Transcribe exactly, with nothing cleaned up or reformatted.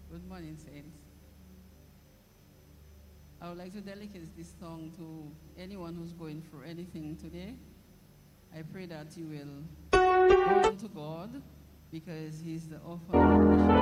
Good morning, saints. I would like to dedicate this song to anyone who's going through anything today. I pray that you will go on to God because He's the author